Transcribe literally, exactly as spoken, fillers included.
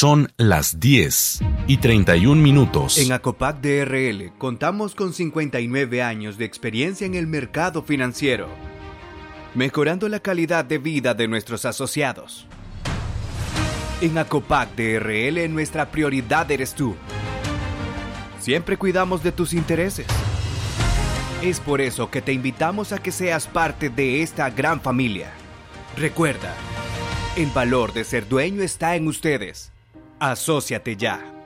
Son las diez y treinta y un minutos. En Acopac D R L contamos con cincuenta y nueve años de experiencia en el mercado financiero, mejorando la calidad de vida de nuestros asociados. En Acopac D R L nuestra prioridad eres tú. Siempre cuidamos de tus intereses. Es por eso que te invitamos a que seas parte de esta gran familia. Recuerda, el valor de ser dueño está en ustedes. Asóciate ya.